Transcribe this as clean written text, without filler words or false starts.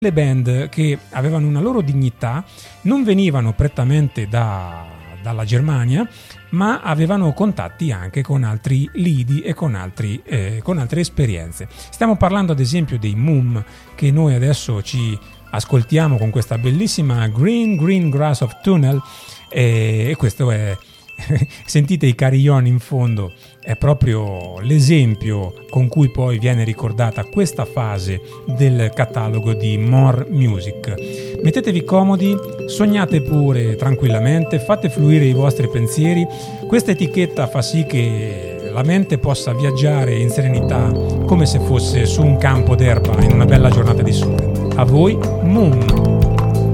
Le band che avevano una loro dignità non venivano prettamente dalla Germania, ma avevano contatti anche con altri lidi e con altre esperienze. Stiamo parlando ad esempio dei Moom, che noi adesso ci ascoltiamo con questa bellissima Green Grass of Tunnel, e questo è sentite i carillon in fondo, è proprio l'esempio con cui poi viene ricordata questa fase del catalogo di More Music. Mettetevi comodi, sognate pure tranquillamente, fate fluire i vostri pensieri. Questa etichetta fa sì che la mente possa viaggiare in serenità come se fosse su un campo d'erba in una bella giornata di sole. A voi, Moon!